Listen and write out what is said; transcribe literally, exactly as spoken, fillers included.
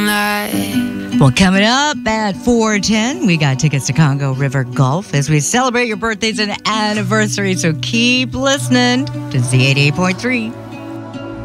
moonlight. Well, coming up at four ten, we got tickets to Congo River Golf as we celebrate your birthdays and anniversaries. So keep listening to Z eighty-eight point three.